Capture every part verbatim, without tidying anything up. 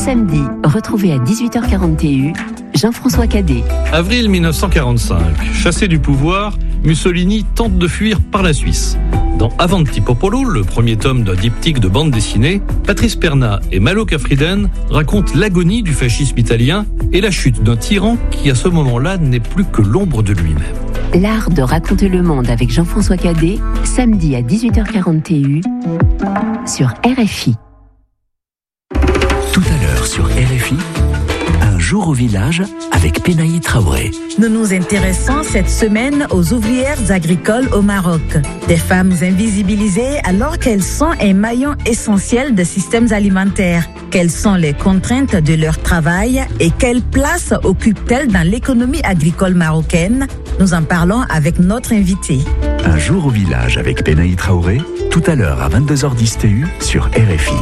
samedi, retrouvez à dix-huit heures quarante T U Jean-François Cadet. Avril mille neuf cent quarante-cinq. Chassé du pouvoir, Mussolini tente de fuir par la Suisse. Dans Avanti Popolo, le premier tome d'un diptyque de bande dessinée, Patrice Perna et Malo Kafriden racontent l'agonie du fascisme italien et la chute d'un tyran qui, à ce moment-là, n'est plus que l'ombre de lui-même. L'art de raconter le monde avec Jean-François Cadet, samedi à dix-huit heures quarante T U sur R F I. Tout à l'heure sur R F I, un jour au village avec Penaï Traoré. Nous nous intéressons cette semaine aux ouvrières agricoles au Maroc. Des femmes invisibilisées alors qu'elles sont un maillon essentiel des systèmes alimentaires. Quelles sont les contraintes de leur travail et quelle place occupent-elles dans l'économie agricole marocaine? Nous en parlons avec notre invité. Un jour au village avec Penaï Traoré, tout à l'heure à vingt-deux heures dix T U sur R F I.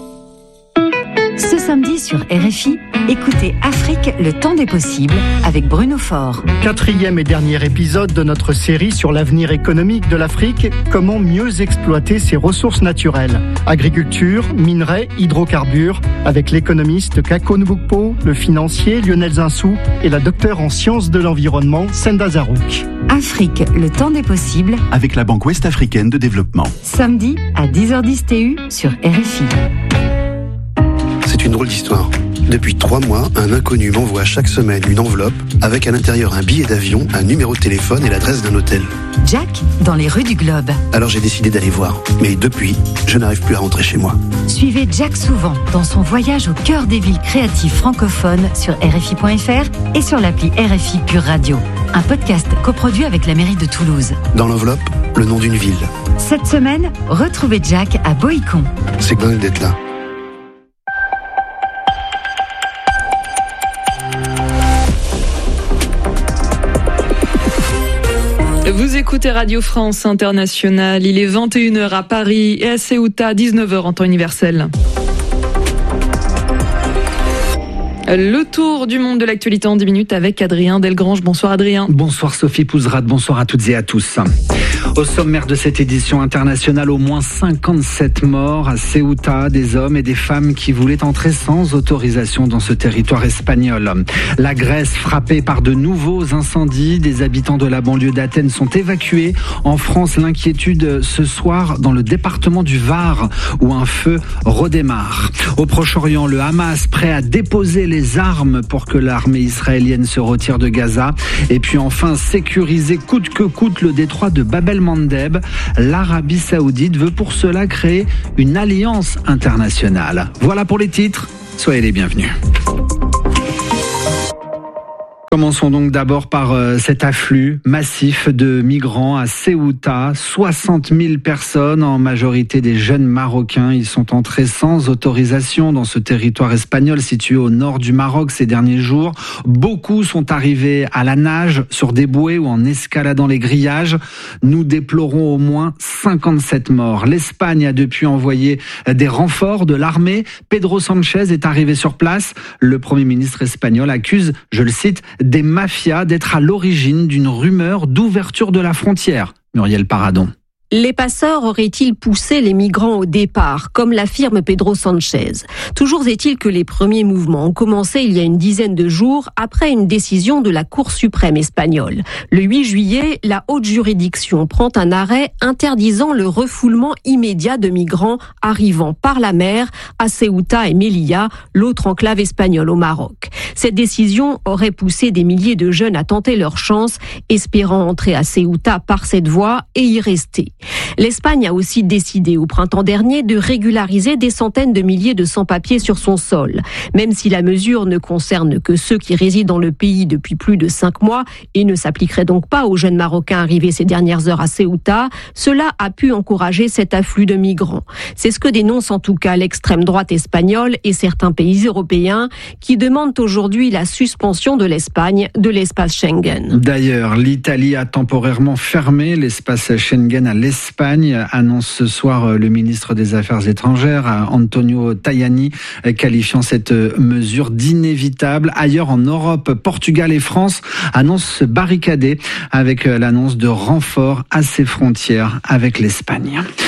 Ce samedi sur R F I, écoutez Afrique, le temps des possibles avec Bruno Faure. Quatrième et dernier épisode de notre série sur l'avenir économique de l'Afrique, comment mieux exploiter ses ressources naturelles. Agriculture, minerais, hydrocarbures, avec l'économiste Kako Nbukpo, le financier Lionel Zinsou et la docteure en sciences de l'environnement Senda Zarouk. Afrique, le temps des possibles avec la Banque Ouest-Africaine de Développement. Samedi à dix heures dix T U sur R F I. C'est une drôle d'histoire. Depuis trois mois, un inconnu m'envoie chaque semaine une enveloppe avec à l'intérieur un billet d'avion, un numéro de téléphone et l'adresse d'un hôtel. Jack, dans les rues du Globe. Alors j'ai décidé d'aller voir. Mais depuis, je n'arrive plus à rentrer chez moi. Suivez Jack souvent dans son voyage au cœur des villes créatives francophones sur R F I point F R et sur l'appli R F I Pure Radio. Un podcast coproduit avec la mairie de Toulouse. Dans l'enveloppe, le nom d'une ville. Cette semaine, retrouvez Jack à Boïcon. C'est dingue d'être là. Vous écoutez Radio France Internationale, il est vingt et une heures à Paris et à Ceuta, dix-neuf heures en temps universel. Le tour du monde de l'actualité en dix minutes avec Adrien Delgrange. Bonsoir Adrien. Bonsoir Sophie Pouzrade, bonsoir à toutes et à tous. Au sommaire de cette édition internationale, au moins cinquante-sept morts à Ceuta, des hommes et des femmes qui voulaient entrer sans autorisation dans ce territoire espagnol. La Grèce frappée par de nouveaux incendies, des habitants de la banlieue d'Athènes sont évacués. En France, l'inquiétude ce soir dans le département du Var où un feu redémarre. Au Proche-Orient, le Hamas prêt à déposer les armes pour que l'armée israélienne se retire de Gaza. Et puis enfin, sécuriser coûte que coûte le détroit de Bab el-Mandeb. L'Arabie Saoudite veut pour cela créer une alliance internationale. Voilà pour les titres. Soyez les bienvenus. Commençons donc d'abord par euh, cet afflux massif de migrants à Ceuta. soixante mille personnes, en majorité des jeunes Marocains. Ils sont entrés sans autorisation dans ce territoire espagnol situé au nord du Maroc ces derniers jours. Beaucoup sont arrivés à la nage, sur des bouées ou en escaladant les grillages. Nous déplorons au moins cinquante-sept morts. L'Espagne a depuis envoyé des renforts de l'armée. Pedro Sanchez est arrivé sur place. Le Premier ministre espagnol accuse, je le cite, des mafias d'être à l'origine d'une rumeur d'ouverture de la frontière. Muriel Paradon. Les passeurs auraient-ils poussé les migrants au départ, comme l'affirme Pedro Sanchez? Toujours est-il que les premiers mouvements ont commencé il y a une dizaine de jours après une décision de la Cour suprême espagnole. Le huit juillet, la haute juridiction prend un arrêt interdisant le refoulement immédiat de migrants arrivant par la mer à Ceuta et Melilla, l'autre enclave espagnole au Maroc. Cette décision aurait poussé des milliers de jeunes à tenter leur chance, espérant entrer à Ceuta par cette voie et y rester. L'Espagne a aussi décidé au printemps dernier de régulariser des centaines de milliers de sans-papiers sur son sol. Même si la mesure ne concerne que ceux qui résident dans le pays depuis plus de cinq mois et ne s'appliquerait donc pas aux jeunes Marocains arrivés ces dernières heures à Ceuta, cela a pu encourager cet afflux de migrants. C'est ce que dénonce en tout cas l'extrême droite espagnole et certains pays européens qui demandent aujourd'hui la suspension de l'Espagne de l'espace Schengen. D'ailleurs, l'Italie a temporairement fermé l'espace Schengen à l'Espagne, annonce ce soir le ministre des Affaires étrangères, Antonio Tajani, qualifiant cette mesure d'inévitable. Ailleurs en Europe, Portugal et France annoncent se barricader avec l'annonce de renforts à ses frontières avec l'Espagne.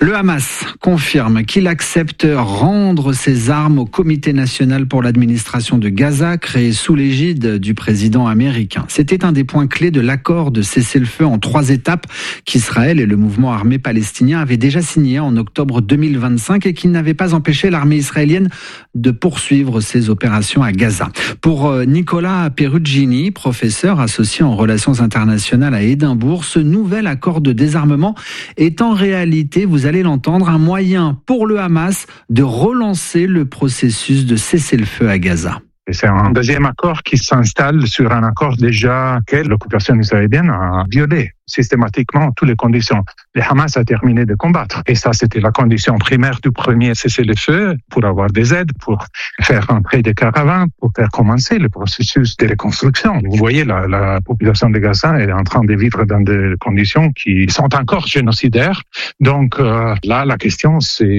Le Hamas confirme qu'il accepte rendre ses armes au Comité national pour l'administration de Gaza, créé sous l'égide du président américain. C'était un des points clés de l'accord de cessez-le-feu en trois étapes qu'Israël et le mouvement armé palestinien avaient déjà signé en octobre deux mille vingt-cinq et qui n'avait pas empêché l'armée israélienne de poursuivre ses opérations à Gaza. Pour Nicolas Perugini, professeur associé en relations internationales à Édimbourg, ce nouvel accord de désarmement est en réalité, vous allez l'entendre, un moyen pour le Hamas de relancer le processus de cessez-le-feu à Gaza. C'est un deuxième accord qui s'installe sur un accord déjà que l'occupation israélienne a violé systématiquement toutes les conditions. Le Hamas a terminé de combattre. Et ça, c'était la condition primaire du premier cessez-le-feu pour avoir des aides, pour faire entrer des caravanes, pour faire commencer le processus de reconstruction. Vous voyez, la, la population de Gaza est en train de vivre dans des conditions qui sont encore génocidaires. Donc euh, là, la question,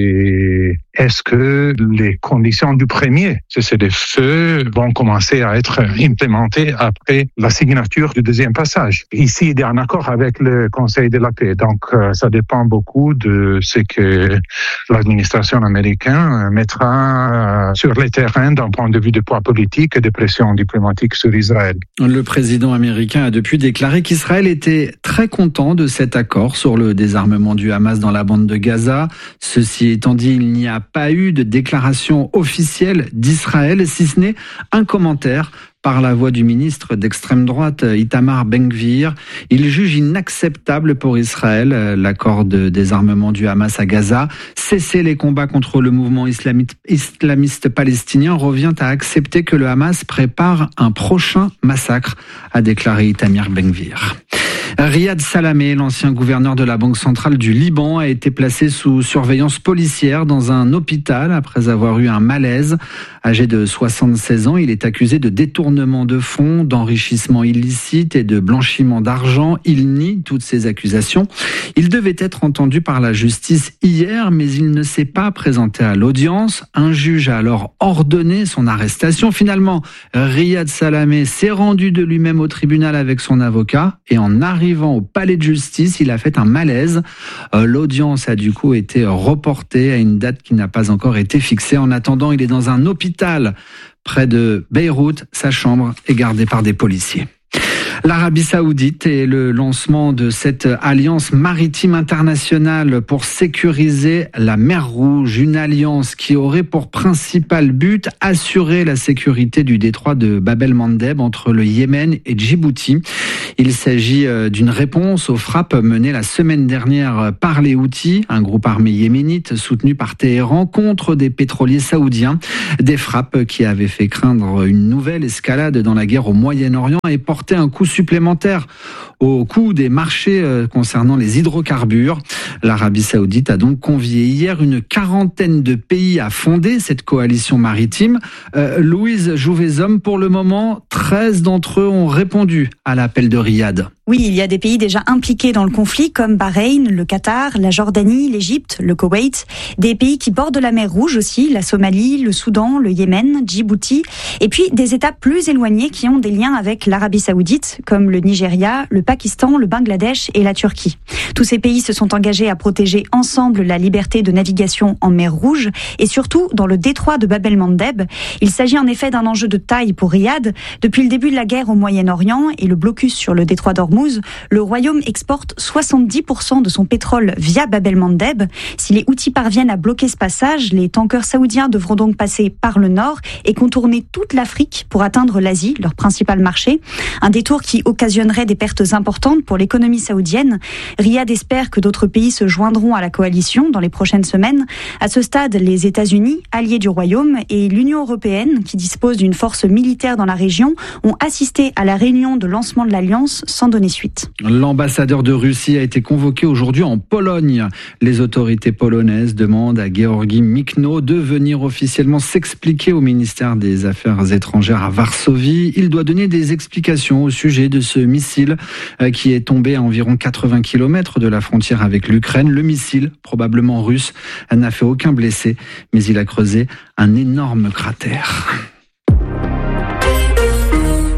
c'est est-ce que les conditions du premier cessez-le-feu vont commencer à être implémentées après la signature du deuxième passage? Ici, il y a un accord avec le Conseil de la paix. Donc, euh, ça dépend beaucoup de ce que l'administration américaine mettra euh, sur le terrain d'un point de vue de poids politique et de pression diplomatique sur Israël. Le président américain a depuis déclaré qu'Israël était très content de cet accord sur le désarmement du Hamas dans la bande de Gaza. Ceci étant dit, il n'y a pas eu de déclaration officielle d'Israël, si ce n'est un commentaire par la voix du ministre d'extrême droite Itamar Ben-Gvir. Il juge inacceptable pour Israël l'accord de désarmement du Hamas à Gaza. Cesser les combats contre le mouvement islamiste, islamiste palestinien revient à accepter que le Hamas prépare un prochain massacre, a déclaré Itamar Ben-Gvir. Riyad Salamé, l'ancien gouverneur de la Banque centrale du Liban, a été placé sous surveillance policière dans un hôpital après avoir eu un malaise. Âgé de soixante-seize ans, il est accusé de détournement de fonds, d'enrichissement illicite et de blanchiment d'argent. Il nie toutes ces accusations. Il devait être entendu par la justice hier, mais il ne s'est pas présenté à l'audience. Un juge a alors ordonné son arrestation. Finalement, Riyad Salamé s'est rendu de lui-même au tribunal avec son avocat et en arrivant au palais de justice, il a fait un malaise. L'audience a du coup été reportée à une date qui n'a pas encore été fixée. En attendant, il est dans un hôpital près de Beyrouth. Sa chambre est gardée par des policiers. L'Arabie Saoudite et le lancement de cette alliance maritime internationale pour sécuriser la mer Rouge, une alliance qui aurait pour principal but assurer la sécurité du détroit de Bab el-Mandeb entre le Yémen et Djibouti. Il s'agit d'une réponse aux frappes menées la semaine dernière par les Houthis, un groupe armé yéménite soutenu par Téhéran contre des pétroliers saoudiens. Des frappes qui avaient fait craindre une nouvelle escalade dans la guerre au Moyen-Orient et porté un coup supplémentaire au coût des marchés concernant les hydrocarbures. L'Arabie Saoudite a donc convié hier une quarantaine de pays à fonder cette coalition maritime. Euh, Louise Jouvezhomme, pour le moment, treize d'entre eux ont répondu à l'appel de Riyad. Oui, il y a des pays déjà impliqués dans le conflit comme Bahreïn, le Qatar, la Jordanie, l'Égypte, le Koweït. Des pays qui bordent la mer Rouge aussi, la Somalie, le Soudan, le Yémen, Djibouti. Et puis des États plus éloignés qui ont des liens avec l'Arabie Saoudite comme le Nigeria, le Pakistan, le Bangladesh et la Turquie. Tous ces pays se sont engagés à protéger ensemble la liberté de navigation en mer Rouge et surtout dans le détroit de Bab el-Mandeb. Il s'agit en effet d'un enjeu de taille pour Riyad. Depuis le début de la guerre au Moyen-Orient et le blocus sur le détroit d'Ormuz, le Royaume exporte soixante-dix pour cent de son pétrole via Bab el-Mandeb. Si les Houthis parviennent à bloquer ce passage, les tankers saoudiens devront donc passer par le nord et contourner toute l'Afrique pour atteindre l'Asie, leur principal marché. Un détour qui occasionnerait des pertes importantes pour l'économie saoudienne. Riyad espère que d'autres pays se joindront à la coalition dans les prochaines semaines. À ce stade, les États-Unis, alliés du Royaume, et l'Union européenne, qui dispose d'une force militaire dans la région, ont assisté à la réunion de lancement de l'Alliance sans donner suite. L'ambassadeur de Russie a été convoqué aujourd'hui en Pologne. Les autorités polonaises demandent à Georgi Mikno de venir officiellement s'expliquer au ministère des Affaires étrangères à Varsovie. Il doit donner des explications au sujet de ce missile qui est tombé à environ quatre-vingts kilomètres de la frontière avec l'Ukraine. Le missile, probablement russe, n'a fait aucun blessé, mais il a creusé un énorme cratère.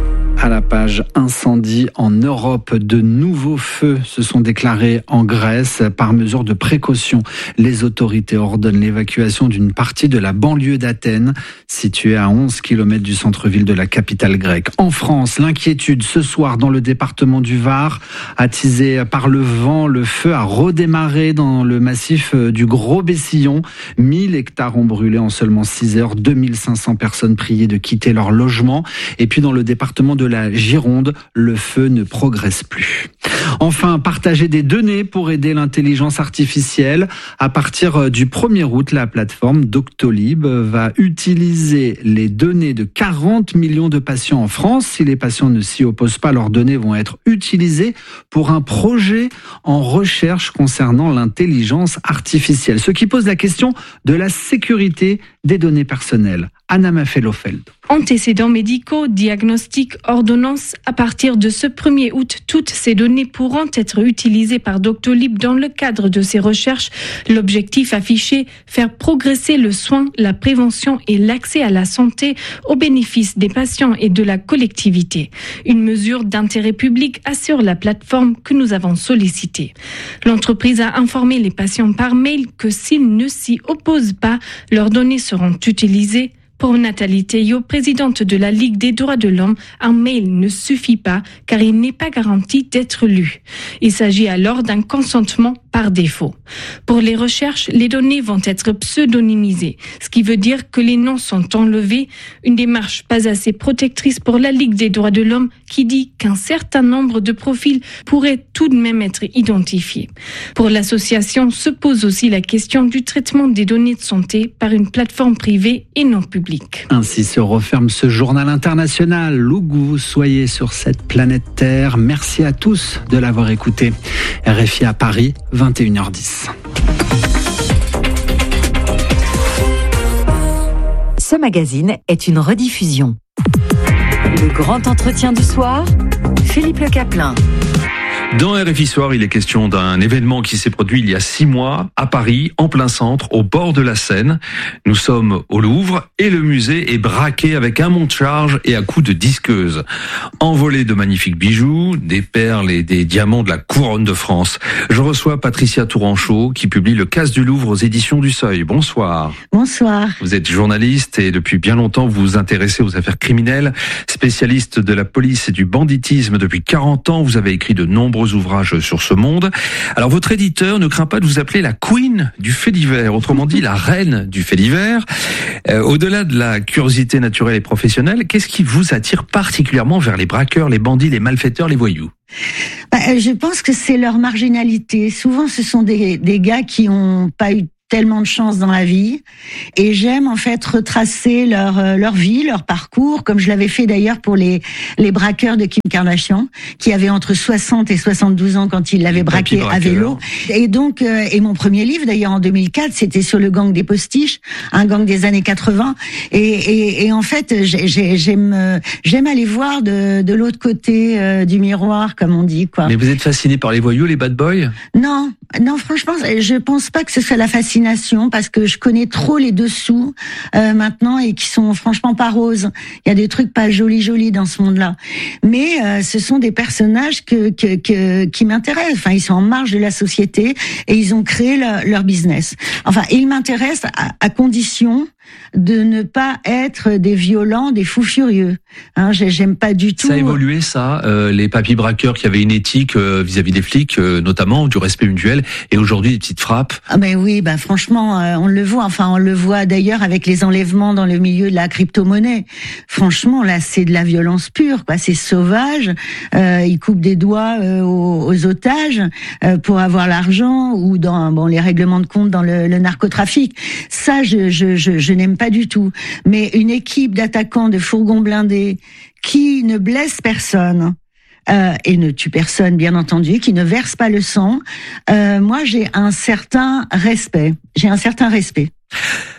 À la page incendie en Europe, de nouveaux feux se sont déclarés en Grèce. Par mesure de précaution, les autorités ordonnent l'évacuation d'une partie de la banlieue d'Athènes, située à onze kilomètres du centre-ville de la capitale grecque. En France, l'inquiétude ce soir dans le département du Var, attisé par le vent, le feu a redémarré dans le massif du Gros-Bessillon. mille hectares ont brûlé en seulement six heures, deux mille cinq cents personnes priées de quitter leur logement. Et puis dans le département de la Gironde, le feu ne progresse plus. Enfin, partager des données pour aider l'intelligence artificielle. À partir du premier août, la plateforme Doctolib va utiliser les données de quarante millions de patients en France. Si les patients ne s'y opposent pas, leurs données vont être utilisées pour un projet en recherche concernant l'intelligence artificielle. Ce qui pose la question de la sécurité des données personnelles. Anna Mafelofeld. Antécédents médicaux, diagnostics, ordonnances. À partir de ce premier août, toutes ces données pourront être utilisées par Doctolib dans le cadre de ses recherches. L'objectif affiché, faire progresser le soin, la prévention et l'accès à la santé au bénéfice des patients et de la collectivité. Une mesure d'intérêt public, assure la plateforme que nous avons sollicitée. L'entreprise a informé les patients par mail que s'ils ne s'y opposent pas, leurs données seront utilisées. Pour Nathalie Théo, présidente de la Ligue des droits de l'homme, un mail ne suffit pas car il n'est pas garanti d'être lu. Il s'agit alors d'un consentement par défaut. Pour les recherches, les données vont être pseudonymisées, ce qui veut dire que les noms sont enlevés, une démarche pas assez protectrice pour la Ligue des droits de l'homme qui dit qu'un certain nombre de profils pourraient tout de même être identifiés. Pour l'association, se pose aussi la question du traitement des données de santé par une plateforme privée et non publique. Ainsi se referme ce journal international. Où que vous soyez sur cette planète Terre, merci à tous de l'avoir écouté. R F I à Paris, vingt et une heures dix. Ce magazine est une rediffusion. Le grand entretien du soir, Philippe Le Caplin. Dans R F I Soir, il est question d'un événement qui s'est produit il y a six mois à Paris, en plein centre, au bord de la Seine. Nous sommes au Louvre et le musée est braqué avec un monte-charge et à coups de disqueuse. Envolé de magnifiques bijoux, des perles et des diamants de la couronne de France. Je reçois Patricia Touranchot qui publie Le Casse du Louvre aux éditions du Seuil. Bonsoir. Bonsoir. Vous êtes journaliste et depuis bien longtemps vous vous intéressez aux affaires criminelles. Spécialiste de la police et du banditisme depuis quarante ans, vous avez écrit de nombreux ouvrages sur ce monde. Alors votre éditeur ne craint pas de vous appeler la queen du fait divers, autrement dit la reine du fait divers. Euh, au-delà de la curiosité naturelle et professionnelle, qu'est-ce qui vous attire particulièrement vers les braqueurs, les bandits, les malfaiteurs, les voyous ? Bah, je pense que c'est leur marginalité. Souvent ce sont des, des gars qui n'ont pas eu tellement de chance dans la vie, et j'aime en fait retracer leur leur vie, leur parcours, comme je l'avais fait d'ailleurs pour les les braqueurs de Kim Kardashian, qui avaient entre soixante et soixante-douze ans quand ils l'avaient braqué à vélo. Et donc euh, et mon premier livre d'ailleurs en deux mille quatre, c'était sur le gang des postiches, un gang des années quatre-vingts. Et et, et en fait, j'ai, j'aime j'aime aller voir de de l'autre côté euh, du miroir, comme on dit, quoi. Mais vous êtes fasciné par les voyous, les bad boys ? Non, non, franchement, je pense pas que ce soit la fascination, parce que je connais trop les dessous euh, maintenant et qui sont franchement pas roses. Il y a des trucs pas jolis jolis dans ce monde-là. Mais euh, ce sont des personnages que, que, que qui m'intéressent. Enfin, ils sont en marge de la société et ils ont créé leur, leur business. Enfin, ils m'intéressent à, à condition de ne pas être des violents, des fous furieux. Hein, j'aime pas du tout. Ça a évolué, ça, euh, les papis braqueurs qui avaient une éthique euh, vis-à-vis des flics, euh, notamment du respect mutuel, et aujourd'hui des petites frappes. Ah ben oui, ben franchement, euh, on le voit. Enfin, on le voit d'ailleurs avec les enlèvements dans le milieu de la crypto-monnaie. Franchement, là, c'est de la violence pure, quoi. C'est sauvage. Euh, ils coupent des doigts euh, aux, aux otages euh, pour avoir l'argent, ou dans bon les règlements de compte dans le, le narcotrafic. Ça, je, je, je, je n'aime pas du tout. Mais une équipe d'attaquants de fourgons blindés qui ne blesse personne euh, et ne tue personne, bien entendu, qui ne verse pas le sang, euh, moi j'ai un certain respect. J'ai un certain respect.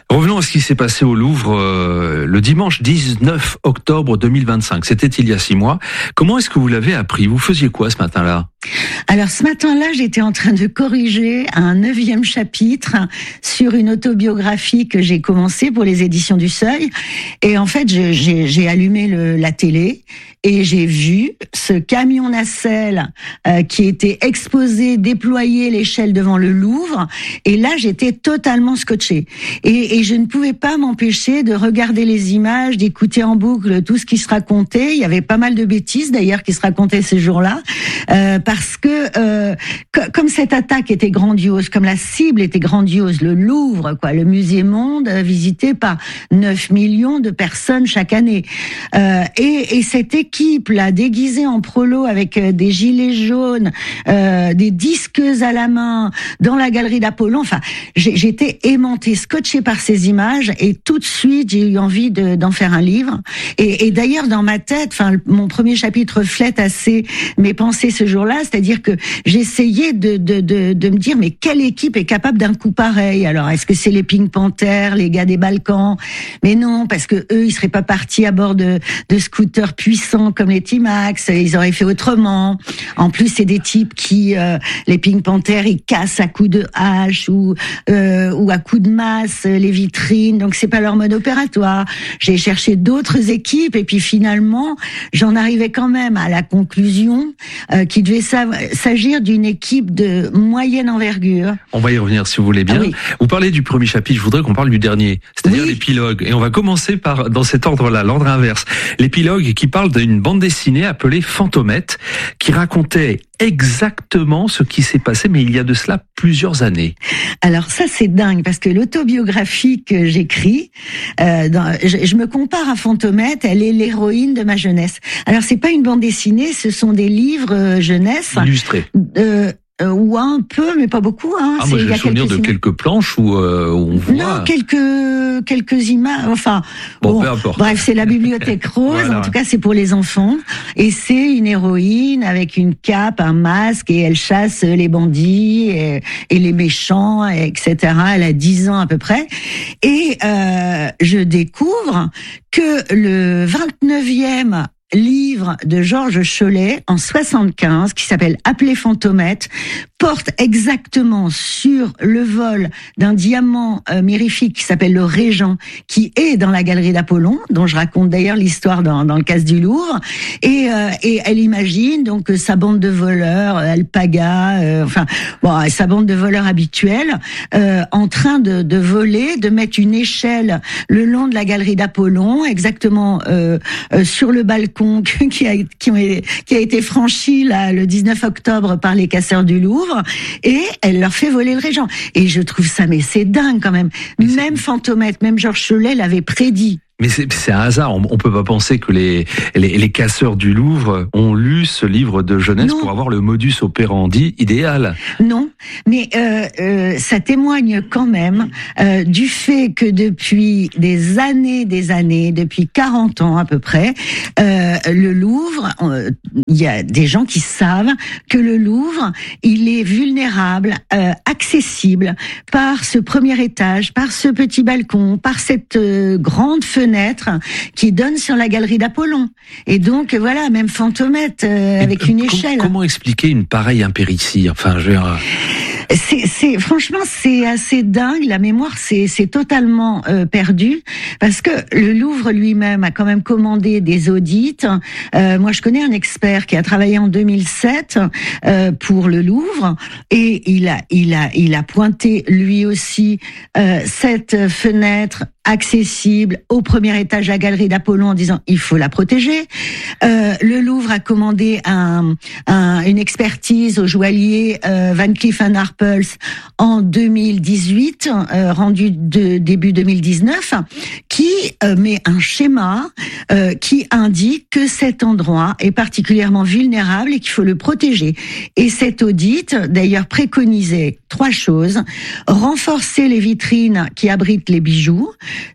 Revenons à ce qui s'est passé au Louvre euh, le dimanche dix-neuf octobre deux mille vingt-cinq. C'était il y a six mois. Comment est-ce que vous l'avez appris? Vous faisiez quoi ce matin-là? Alors ce matin-là, j'étais en train de corriger un neuvième chapitre sur une autobiographie que j'ai commencée pour les éditions du Seuil. Et en fait, j'ai, j'ai, j'ai allumé le, la télé et j'ai vu ce camion nacelle euh, qui était exposé, déployé l'échelle devant le Louvre. Et là, j'étais totalement scotchée. Et, et je ne pouvais pas m'empêcher de regarder les images, d'écouter en boucle tout ce qui se racontait. Il y avait pas mal de bêtises d'ailleurs qui se racontaient ce jour-là. Euh, parce que euh, co- comme cette attaque était grandiose, comme la cible était grandiose, le Louvre, quoi, le musée monde euh, visité par neuf millions de personnes chaque année, euh, et, et cette équipe là déguisée en prolo avec euh, des gilets jaunes, euh, des disques à la main dans la galerie d'Apollon, enfin, j'ai, j'étais aimantée, scotchée par ces images, et tout de suite j'ai eu envie de, d'en faire un livre. Et, et d'ailleurs dans ma tête, enfin, mon premier chapitre reflète assez mes pensées ce jour-là, c'est-à-dire que j'essayais de, de, de, de me dire, mais quelle équipe est capable d'un coup pareil? Alors, est-ce que c'est les Pink Panthers, les gars des Balkans? Mais non, parce que eux, ils seraient pas partis à bord de, de scooters puissants comme les T-Max, ils auraient fait autrement. En plus, c'est des types qui, euh, les Pink Panthers, ils cassent à coups de hache ou, euh, ou à coups de masse les vitrines, donc c'est pas leur mode opératoire. J'ai cherché d'autres équipes et puis finalement, j'en arrivais quand même à la conclusion euh, qu'il devait s'agir d'une équipe de moyenne envergure. On va y revenir si vous voulez bien. Ah oui. Vous parlez du premier chapitre, je voudrais qu'on parle du dernier, c'est-à-dire oui. l'épilogue. Et on va commencer par, dans cet ordre-là, l'ordre inverse. L'épilogue qui parle d'une bande dessinée appelée Fantomette, qui racontait exactement ce qui s'est passé, mais il y a de cela plusieurs années. Alors ça, c'est dingue, parce que l'autobiographie que j'écris, euh, dans, je, je me compare à Fantomette, elle est l'héroïne de ma jeunesse. Alors c'est pas une bande dessinée, ce sont des livres euh, jeunesse. Illustrés. Euh, Euh, ou un peu, mais pas beaucoup. Hein. Ah, moi j'ai le souvenir de quelques planches où, euh, où on voit... Non, quelques, quelques images, enfin... Bon, bon peu importe. Bref, c'est la bibliothèque rose, voilà. En tout cas c'est pour les enfants. Et c'est une héroïne avec une cape, un masque, et elle chasse les bandits et, et les méchants, et cetera. Elle a dix ans à peu près. Et euh, je découvre que le vingt-neuvième livre de Georges Chollet en soixante-quinze qui s'appelle Appelé Fantomette porte exactement sur le vol d'un diamant euh, mirifique qui s'appelle le Régent, qui est dans la galerie d'Apollon, dont je raconte d'ailleurs l'histoire dans, dans le casse du Louvre, et, euh, et elle imagine donc sa bande de voleurs, Alpaga, euh, enfin bon, sa bande de voleurs habituelle, euh, en train de, de voler, de mettre une échelle le long de la galerie d'Apollon, exactement euh, euh, sur le balcon qui a, qui, a, qui a été franchi là, le dix-neuf octobre par les casseurs du Louvre, et elle leur fait voler le Régent. Et je trouve ça, mais c'est dingue quand même. Mais même Fantomette, même Georges Chollet l'avait prédit. Mais c'est, c'est un hasard. On, on peut pas penser que les, les, les casseurs du Louvre ont lu ce livre de jeunesse non. pour avoir le modus operandi idéal. Non, mais euh, euh, ça témoigne quand même euh, du fait que depuis des années, des années, depuis quarante ans à peu près, euh, le Louvre, il euh, y a des gens qui savent que le Louvre, il est vulnérable, euh, accessible par ce premier étage, par ce petit balcon, par cette euh, grande fenêtre qui donne sur la galerie d'Apollon. Et donc, voilà, même Fantomette, euh, avec une échelle. Comment expliquer une pareille impéritie? Enfin, je veux dire... C'est, c'est, franchement, c'est assez dingue. La mémoire, c'est, c'est totalement euh, perdu, parce que le Louvre lui-même a quand même commandé des audits. Euh, moi, je connais un expert qui a travaillé en deux mille sept euh, pour le Louvre, et il a, il a, il a pointé lui aussi euh, cette fenêtre accessible au premier étage de la galerie d'Apollon en disant il faut la protéger. Euh, le Louvre a commandé un, un, une expertise au joaillier euh, Van Cleef and Arpels en deux mille dix-huit, euh, rendu de début deux mille dix-neuf, qui euh, met un schéma euh, qui indique que cet endroit est particulièrement vulnérable et qu'il faut le protéger. Et cet audit, d'ailleurs, préconisait trois choses: renforcer les vitrines qui abritent les bijoux,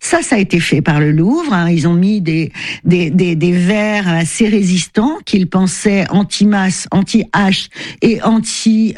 Ça, ça a été fait par le Louvre. Hein. Ils ont mis des, des, des, des verres assez résistants qu'ils pensaient anti-masse, anti-hache et anti-balles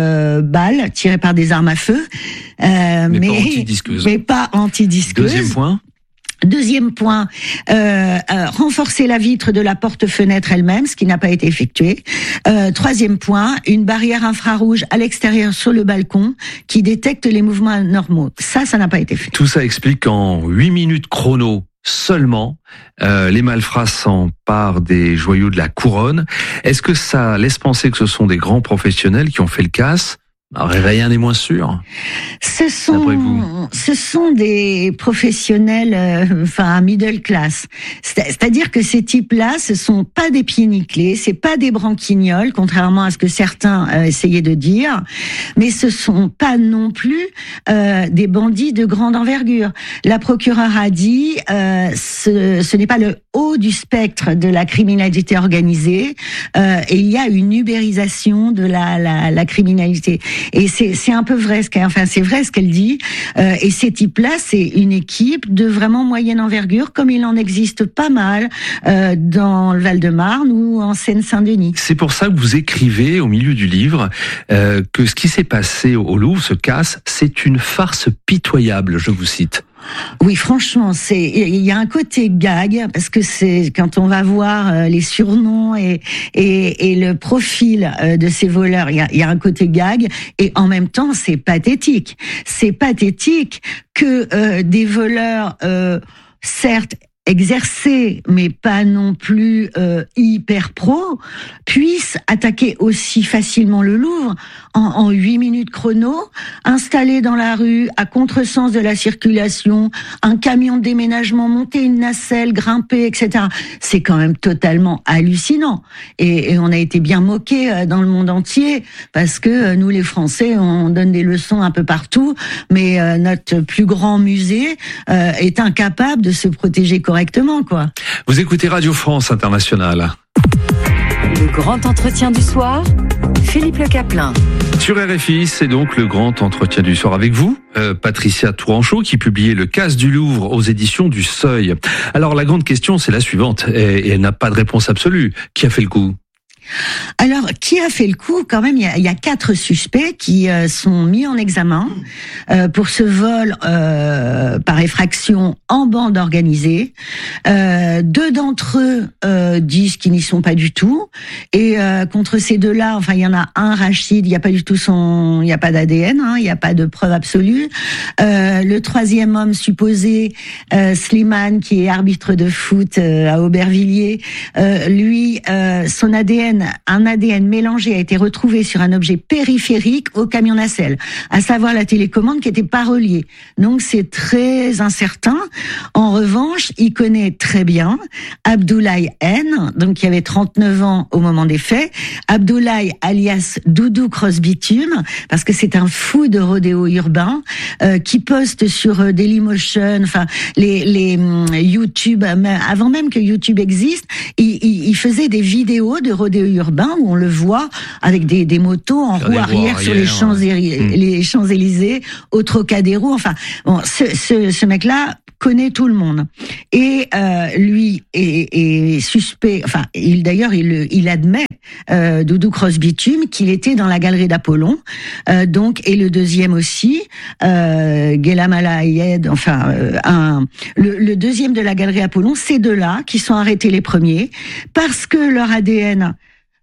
euh, tirées par des armes à feu. Euh, mais, mais pas anti-disqueuse. Mais pas anti-disqueuse. Deuxième point. Deuxième point, euh, euh, renforcer la vitre de la porte-fenêtre elle-même, ce qui n'a pas été effectué. Euh, troisième point, une barrière infrarouge à l'extérieur sur le balcon qui détecte les mouvements anormaux. Ça, ça n'a pas été fait. Tout ça explique qu'en huit minutes chrono seulement, euh, les malfrats s'emparent des joyaux de la couronne. Est-ce que ça laisse penser que ce sont des grands professionnels qui ont fait le casse ? Alors, rien n'est moins sûr. Ce sont, ce sont des professionnels, euh, enfin, middle class. C'est-à-dire que ces types-là, ce sont pas des pieds nickelés, c'est pas des branquignols, contrairement à ce que certains euh, essayaient de dire, mais ce sont pas non plus euh, des bandits de grande envergure. La procureure a dit, euh, ce, ce n'est pas le haut du spectre de la criminalité organisée, euh, et il y a une ubérisation de la, la, la criminalité. Et c'est, c'est un peu vrai ce qu'elle, enfin, c'est vrai ce qu'elle dit. Euh, et ces types-là, c'est une équipe de vraiment moyenne envergure, comme il en existe pas mal euh, dans le Val-de-Marne ou en Seine-Saint-Denis. C'est pour ça que vous écrivez au milieu du livre euh, que ce qui s'est passé au Louvre, ce casse, c'est une farce pitoyable, je vous cite. Oui, franchement, c'est il y a un côté gag parce que c'est quand on va voir les surnoms et et, et le profil de ces voleurs, il y a, il y a un côté gag et en même temps c'est pathétique. C'est pathétique que euh, des voleurs, euh, certes exercés, mais pas non plus euh, hyper pro, puissent attaquer aussi facilement le Louvre en, en huit minutes chrono, installer dans la rue, à contresens de la circulation, un camion de déménagement, monter une nacelle, grimper, et cetera. C'est quand même totalement hallucinant. Et, et on a été bien moqués dans le monde entier, parce que nous, les Français, on donne des leçons un peu partout, mais euh, notre plus grand musée euh, est incapable de se protéger correctement. Correctement, quoi. Vous écoutez Radio France Internationale. Le grand entretien du soir, Philippe Le Caplin. Sur R F I, c'est donc le grand entretien du soir avec vous, euh, Patricia Tourangeau, qui publiait Le casse du Louvre aux éditions du Seuil. Alors la grande question, c'est la suivante, et, et elle n'a pas de réponse absolue. Qui a fait le coup ? Alors, qui a fait le coup ? Quand même, il y a, il y a quatre suspects qui euh, sont mis en examen euh, pour ce vol euh, par effraction en bande organisée. Euh, deux d'entre eux euh, disent qu'ils n'y sont pas du tout. Et euh, contre ces deux-là, enfin, il y en a un, Rachid, il n'y a pas du tout son, il n'y a pas d'A D N, hein, il n'y a pas de preuve absolue. Euh, le troisième homme supposé, euh, Slimane, qui est arbitre de foot euh, à Aubervilliers, euh, lui, euh, son A D N, un A D N mélangé a été retrouvé sur un objet périphérique au camion nacelle, à savoir la télécommande qui n'était pas reliée. Donc c'est très incertain. En revanche, il connaît très bien Abdoulaye N, donc qui avait trente-neuf ans au moment des faits. Abdoulaye alias Doudou Cross Bitume, parce que c'est un fou de rodéo urbain euh, qui poste sur euh, Dailymotion, enfin les, les euh, YouTube, avant même que YouTube existe, il, il, il faisait des vidéos de rodéo urbain où on le voit avec des, des motos en roue arrière sur les Champs, les Champs-Élysées, au Trocadéro. Enfin, bon, ce, ce, ce mec-là connaît tout le monde. Et euh, lui est, est suspect, enfin, il d'ailleurs, il, il admet, euh, Doudou Cross Bitume, qu'il était dans la galerie d'Apollon, euh, donc, et le deuxième aussi, euh, Guélamala Ayed, enfin, euh, un, le, le deuxième de la galerie Apollon, ces deux-là qui sont arrêtés les premiers, parce que leur A D N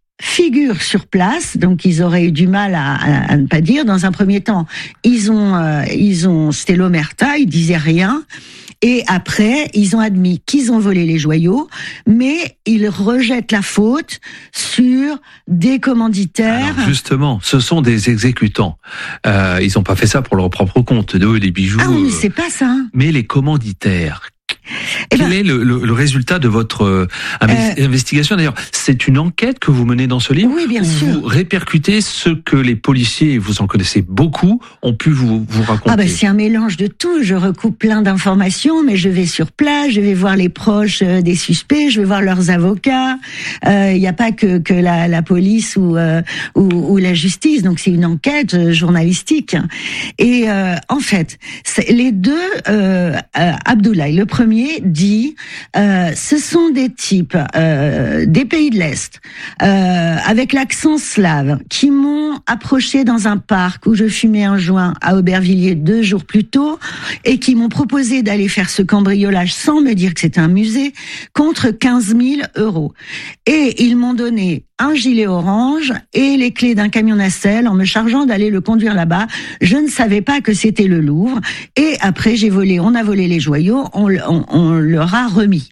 figure sur place, donc ils auraient eu du mal à, à, à ne pas dire. Dans un premier temps, ils ont, euh, ils ont, c'était l'omerta, ils disaient rien. Et après, ils ont admis qu'ils ont volé les joyaux, mais ils rejettent la faute sur des commanditaires. Alors justement, ce sont des exécutants. Euh, ils n'ont pas fait ça pour leur propre compte, de eux, les bijoux. Ah oui, mais c'est pas ça. Mais les commanditaires. Eh Quel ben, est le, le, le résultat de votre euh, investigation? D'ailleurs, c'est une enquête que vous menez dans ce livre. Oui, bien où sûr. Vous répercutez ce que les policiers, vous en connaissez beaucoup, ont pu vous, vous raconter. Ah ben, c'est un mélange de tout. Je recoupe plein d'informations, mais je vais sur place, je vais voir les proches des suspects, je vais voir leurs avocats. Il euh, n'y a pas que, que la, la police ou, euh, ou, ou la justice. Donc c'est une enquête journalistique. Et euh, en fait, les deux, euh, euh, Abdoulaye, le premier dit, euh, ce sont des types euh, des pays de l'Est, euh, avec l'accent slave, qui m'ont approché dans un parc où je fumais un joint à Aubervilliers deux jours plus tôt, et qui m'ont proposé d'aller faire ce cambriolage sans me dire que c'était un musée, contre quinze mille euros. Et ils m'ont donné un gilet orange et les clés d'un camion nacelle en me chargeant d'aller le conduire là-bas. Je ne savais pas que c'était le Louvre. Et après, j'ai volé, on a volé les joyaux, on, on, on leur a remis.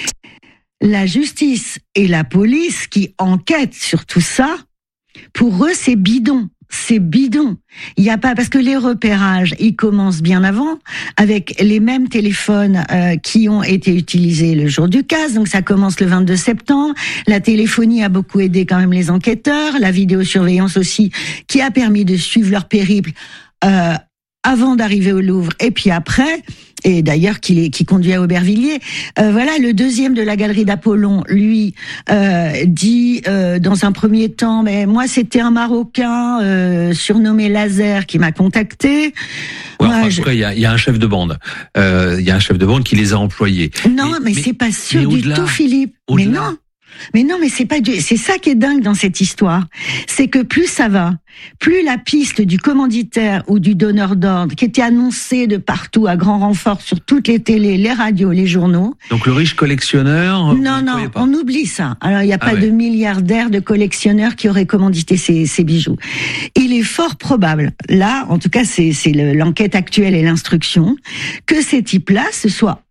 La justice et la police qui enquêtent sur tout ça, pour eux, c'est bidon. C'est bidon. Il y a pas, parce que les repérages, ils commencent bien avant, avec les mêmes téléphones euh, qui ont été utilisés le jour du casse. Donc ça commence le vingt-deux septembre. La téléphonie a beaucoup aidé quand même les enquêteurs. La vidéosurveillance aussi, qui a permis de suivre leur périple euh, avant d'arriver au Louvre et puis après. Et d'ailleurs, qui, qui conduit à Aubervilliers. Euh, voilà, le deuxième de la galerie d'Apollon, lui, euh, dit euh, dans un premier temps, mais moi, c'était un Marocain euh, surnommé Laser qui m'a contacté. Ouais, enfin, je... il y a, y a un chef de bande. Il euh, y a un chef de bande qui les a employés. Non, mais, mais c'est pas sûr du tout, Philippe. Mais non. Mais non, mais c'est pas du... c'est ça qui est dingue dans cette histoire. C'est que plus ça va, plus la piste du commanditaire ou du donneur d'ordre, qui était annoncée de partout à grand renfort sur toutes les télés, les radios, les journaux. Donc le riche collectionneur. Non, non, on oublie ça. Alors il n'y a pas ah ouais. de milliardaires de collectionneurs qui auraient commandité ces, ces bijoux. Il est fort probable, là, en tout cas, c'est, c'est le, l'enquête actuelle et l'instruction, que ces types-là se soient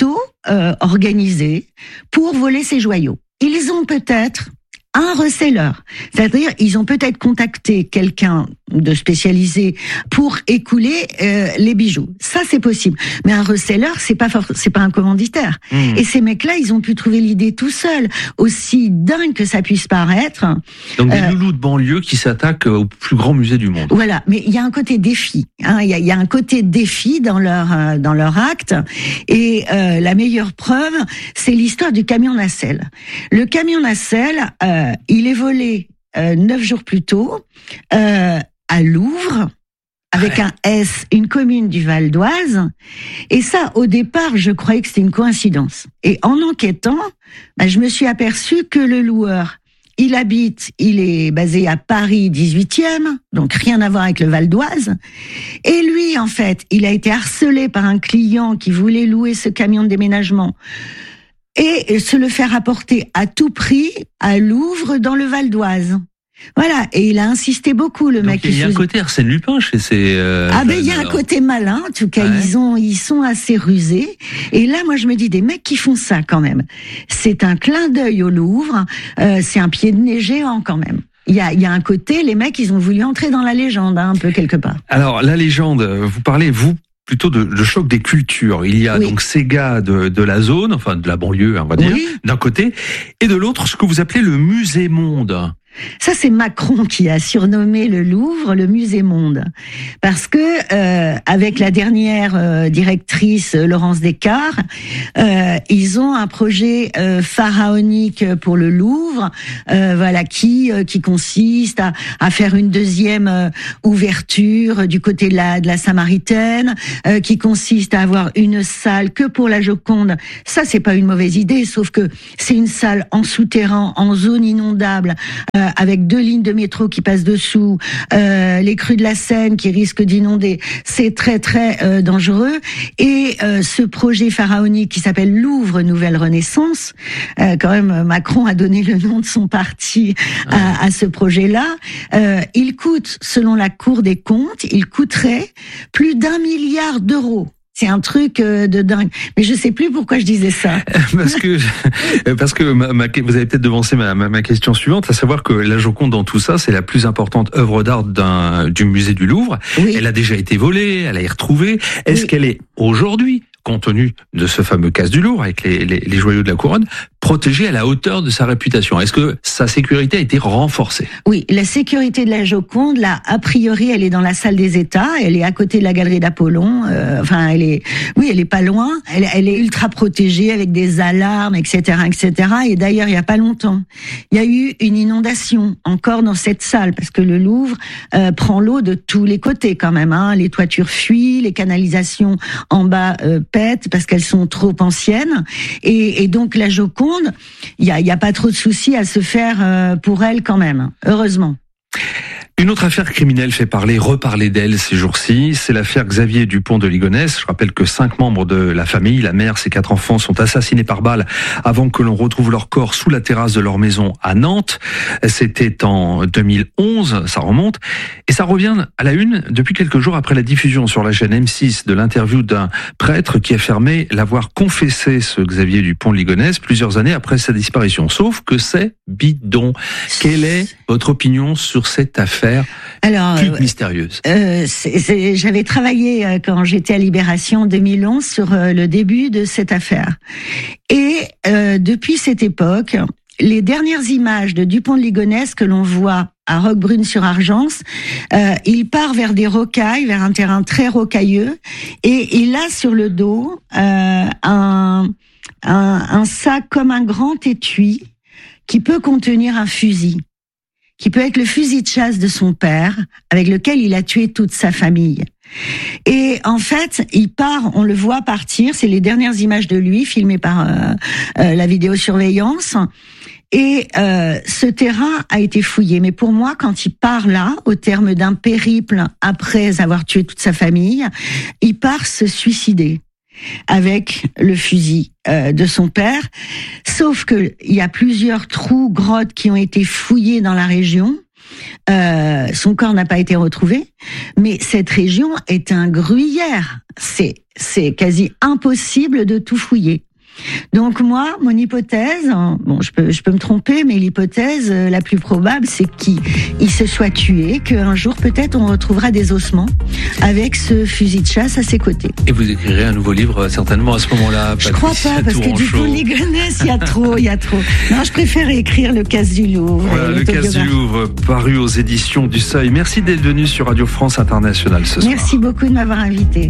auto-organisés euh, pour voler ces joyaux. Ils ont peut-être un reseller, c'est-à-dire ils ont peut-être contacté quelqu'un de spécialisé pour écouler euh, les bijoux. Ça c'est possible, mais un reseller c'est pas for- c'est pas un commanditaire. Mmh. Et ces mecs-là ils ont pu trouver l'idée tout seuls, aussi dingue que ça puisse paraître. Donc des euh, loulous de banlieue qui s'attaquent au plus grand musée du monde. Voilà, mais il y a un côté défi, hein, il y a, il y a un côté défi dans leur euh, dans leur acte. Et euh, la meilleure preuve, c'est l'histoire du camion nacelle. Le camion nacelle, euh, il est volé euh, neuf jours plus tôt. Euh, à Louvre, avec ouais. un S, une commune du Val d'Oise. Et ça, au départ, je croyais que c'était une coïncidence. Et en enquêtant, bah, je me suis aperçue que le loueur, il habite, il est basé à Paris dix-huitième, donc rien à voir avec le Val d'Oise. Et lui, en fait, il a été harcelé par un client qui voulait louer ce camion de déménagement et se le faire apporter à tout prix à Louvre dans le Val d'Oise. Voilà, et il a insisté beaucoup, le Donc mec. Il y a un faisait... côté Arsène Lupin chez ces. Euh, ah ben il y a un côté malin, en tout cas ouais. ils ont, ils sont assez rusés. Et là, moi je me dis des mecs qui font ça quand même. C'est un clin d'œil au Louvre, euh, c'est un pied de nez géant quand même. Il y a, il y a un côté, les mecs ils ont voulu entrer dans la légende hein, un peu quelque part. Alors la légende, vous parlez vous. Plutôt de, de choc des cultures. Il y a oui. donc ces gars de, de la zone, enfin de la banlieue, on va dire, oui. d'un côté, et de l'autre, ce que vous appelez le musée monde. Ça, c'est Macron qui a surnommé le Louvre le musée monde, parce que euh, avec la dernière euh, directrice Laurence Descartes, euh, ils ont un projet euh, pharaonique pour le Louvre, euh, voilà, qui euh, qui consiste à, à faire une deuxième euh, ouverture du côté de la de la Samaritaine, euh, qui consiste à avoir une salle que pour la Joconde. Ça, c'est pas une mauvaise idée, sauf que c'est une salle en souterrain, en zone inondable. Euh, avec deux lignes de métro qui passent dessous, euh, les crues de la Seine qui risquent d'inonder, c'est très très euh, dangereux. Et euh, ce projet pharaonique qui s'appelle Louvre Nouvelle Renaissance, euh, quand même Macron a donné le nom de son parti à, à ce projet-là, euh, il coûte, selon la Cour des comptes, il coûterait plus d'un milliard d'euros. C'est un truc de dingue. Mais je sais plus pourquoi je disais ça. Parce que, parce que ma, ma, vous avez peut-être devancé ma, ma, ma question suivante, à savoir que la Joconde dans tout ça, c'est la plus importante œuvre d'art d'un, du musée du Louvre. Oui. Elle a déjà été volée, elle a été retrouvée. Est-ce oui. qu'elle est aujourd'hui compte tenu de ce fameux casse du lourd avec les, les, les joyaux de la couronne, protégé à la hauteur de sa réputation. Est-ce que sa sécurité a été renforcée? Oui, la sécurité de la Joconde, là, a priori, elle est dans la salle des États, elle est à côté de la galerie d'Apollon, euh, enfin, elle est, oui, elle est pas loin, elle, elle est ultra protégée avec des alarmes, et cetera, et cetera. Et d'ailleurs, il y a pas longtemps, il y a eu une inondation encore dans cette salle, parce que le Louvre euh, prend l'eau de tous les côtés quand même, hein. Les toitures fuient, les canalisations en bas euh, pètent parce qu'elles sont trop anciennes, et, et donc la Joconde, il y a, y a pas trop de soucis à se faire euh, pour elle quand même, heureusement. Une autre affaire criminelle fait parler, reparler d'elle ces jours-ci, c'est l'affaire Xavier Dupont de Ligonnès. Je rappelle que cinq membres de la famille, la mère, ses quatre enfants, sont assassinés par balle avant que l'on retrouve leur corps sous la terrasse de leur maison à Nantes. C'était en deux mille onze, ça remonte. Et ça revient à la une depuis quelques jours après la diffusion sur la chaîne M six de l'interview d'un prêtre qui affirmait l'avoir confessé, ce Xavier Dupont de Ligonnès, plusieurs années après sa disparition. Sauf que c'est bidon. Quelle est votre opinion sur cette affaire? Alors, plus mystérieuse. Euh, c'est, c'est, j'avais travaillé euh, quand j'étais à Libération en deux mille onze sur euh, le début de cette affaire. Et euh, depuis cette époque, les dernières images de Dupont de Ligonnès que l'on voit à Roquebrune-sur-Argence, euh, il part vers des rocailles, vers un terrain très rocailleux, et il a sur le dos euh, un, un, un sac comme un grand étui qui peut contenir un fusil, qui peut être le fusil de chasse de son père, avec lequel il a tué toute sa famille. Et en fait, il part, on le voit partir, c'est les dernières images de lui, filmées par euh, euh, la vidéosurveillance, et euh, ce terrain a été fouillé. Mais pour moi, quand il part là, au terme d'un périple après avoir tué toute sa famille, il part se suicider avec le fusil euh, de son père, sauf que il y a plusieurs trous, grottes qui ont été fouillés dans la région. Euh, son corps n'a pas été retrouvé, mais cette région est un gruyère. C'est c'est quasi impossible de tout fouiller. Donc moi, mon hypothèse, bon, je peux, je peux me tromper, mais l'hypothèse la plus probable, c'est qu'il il se soit tué, qu'un jour peut-être on retrouvera des ossements avec ce fusil de chasse à ses côtés. Et vous écrirez un nouveau livre certainement à ce moment-là. Je crois pas, parce que du coup, Ligonnès, il y a trop, il y a trop. Non, je préfère écrire Le Casse du Louvre. Voilà, Le Casse du Louvre, paru aux éditions du Seuil. Merci d'être venu sur Radio France Internationale ce soir. Merci beaucoup de m'avoir invité.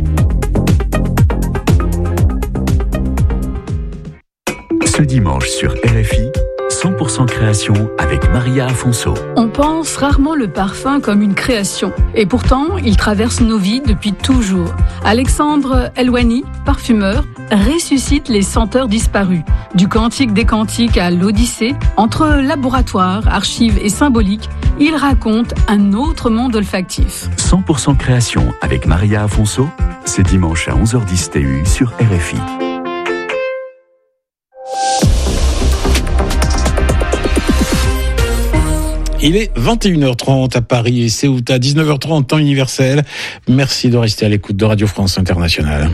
Ce dimanche sur R F I, cent pour cent création avec Maria Afonso. On pense rarement le parfum comme une création. Et pourtant, il traverse nos vies depuis toujours. Alexandre Elouani, parfumeur, ressuscite les senteurs disparues. Du Cantique des Cantiques à l'Odyssée, entre laboratoire, archives et symbolique, il raconte un autre monde olfactif. cent pour cent création avec Maria Afonso, c'est dimanche à onze heures dix T U sur R F I. Il est vingt et une heures trente à Paris et Ceuta, dix-neuf heures trente temps universel. Merci de rester à l'écoute de Radio France Internationale.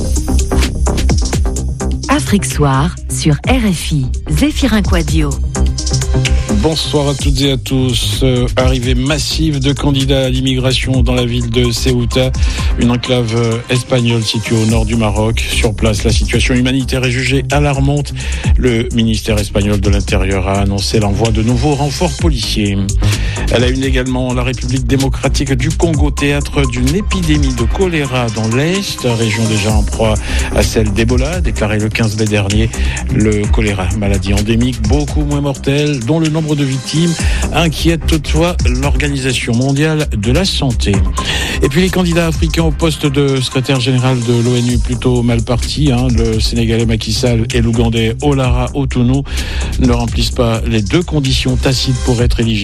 Afrique Soir sur R F I, Zéphirin Quadio. Bonsoir à toutes et à tous. Euh, arrivée massive de candidats à l'immigration dans la ville de Ceuta, une enclave euh, espagnole située au nord du Maroc. Sur place, la situation humanitaire est jugée alarmante. Le ministère espagnol de l'Intérieur a annoncé l'envoi de nouveaux renforts policiers. À la une également, la République démocratique du Congo, théâtre d'une épidémie de choléra dans l'Est, région déjà en proie à celle d'Ebola, déclaré le quinze mai dernier. Le choléra, maladie endémique, beaucoup moins mortelle, dont le nombre de victimes inquiète toutefois l'Organisation mondiale de la santé. Et puis les candidats africains au poste de secrétaire général de l'ONU plutôt mal partis, hein, le Sénégalais Macky Sall et l'Ougandais Olara Otunu, ne remplissent pas les deux conditions tacites pour être éligibles